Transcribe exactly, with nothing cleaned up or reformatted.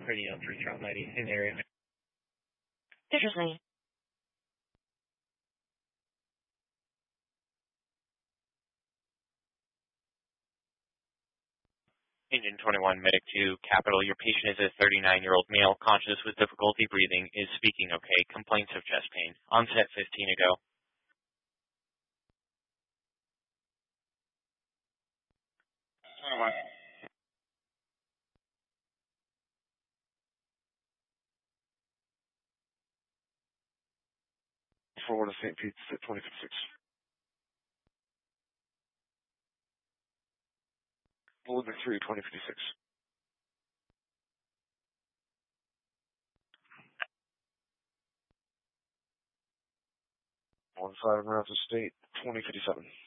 pretty up for Trout ninety in the area. Interesting. Engine twenty-one, Medic two, Capital. Your patient is a thirty-nine-year-old male, conscious with difficulty breathing, is speaking okay, complaints of chest pain. Onset fifteen ago. twenty-one. Forward to Saint Pete's at twenty fifty-six. Boulder three, twenty fifty-six. One five Routes of State, twenty fifty-seven.